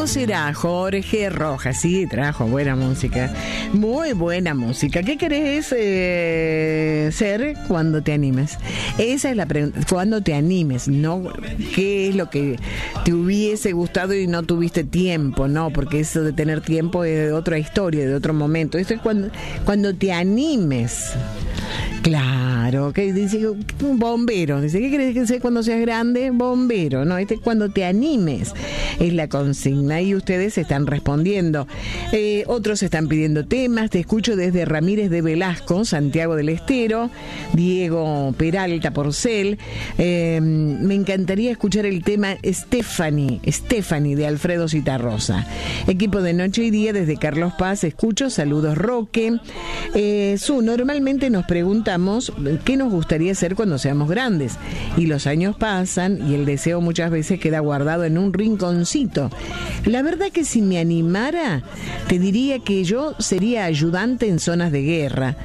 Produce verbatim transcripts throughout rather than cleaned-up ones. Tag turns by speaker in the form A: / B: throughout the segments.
A: ¿Cómo será? Jorge Rojas, sí, trajo buena música, muy buena música. ¿Qué querés eh, ser cuando te animes? Esa es la pregunta, cuando te animes, no qué es lo que te hubiese gustado y no tuviste tiempo, no, porque eso de tener tiempo es de otra historia, de otro momento. Esto es cuando, cuando te animes. Claro, que dice un bombero, dice, ¿qué crees que sea cuando seas grande? Bombero, no, este es cuando te animes, es la consigna y ustedes están respondiendo. Eh, otros están pidiendo temas, te escucho desde Ramírez de Velasco, Santiago del Estero, Diego Peralta Porcel, eh, me encantaría escuchar el tema Stephanie, Stephanie de Alfredo Citarrosa. Equipo de Noche y Día desde Carlos Paz, escucho, saludos Roque. Eh, Su, normalmente nos preguntamos qué nos gustaría hacer cuando seamos grandes y los años pasan y el deseo muchas veces queda guardado en un rinconcito. La verdad que si me animara te diría que yo sería ayudante en zonas de guerra,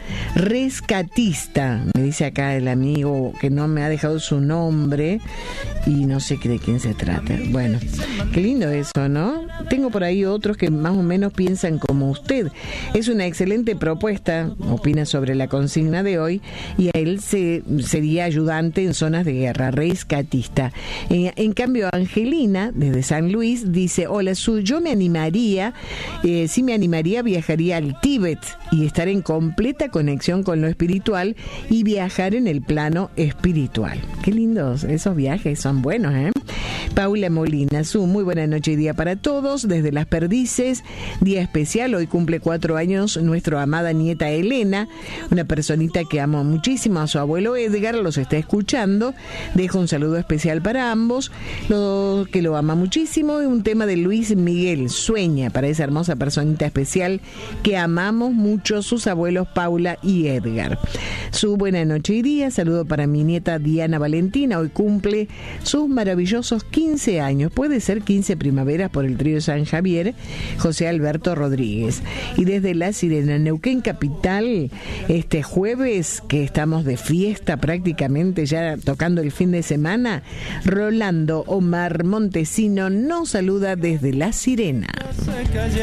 A: rescatista, me dice acá el amigo que no me ha dejado su nombre y no sé de quién se trata. Bueno, qué lindo eso, ¿no? Tengo por ahí otros que más o menos piensan como usted. Es una excelente propuesta, opina sobre la consigna de hoy, y a él se, sería ayudante en zonas de guerra, rescatista. En, en cambio, Angelina, desde San Luis, dice, hola, Su, yo me animaría, eh, sí me animaría, viajaría al Tíbet y estar en completa conexión con lo espiritual y viajar en el plano espiritual. Qué lindos, esos viajes son buenos, ¿eh? Paula Molina, Su, muy buena noche y día para todos, desde Las Perdices, día especial, hoy cumple cuatro años nuestra amada nieta Elena, una personita que amo muchísimo, a su abuelo Edgar, los está escuchando, dejo un saludo especial para ambos, lo, que lo ama muchísimo, y un tema de Luis Miguel, Sueña, para esa hermosa personita especial que amamos mucho, sus abuelos Paula y Edgar. Su buena noche y día, saludo para mi nieta Diana Valentina, hoy cumple sus maravillosos quince años, puede ser quince primaveras por el trío San Javier, José Alberto Rodríguez. Y desde La Sirena, Neuquén Capital, este jueves que estamos de fiesta prácticamente ya tocando el fin de semana, Rolando Omar Montesino nos saluda desde La Sirena.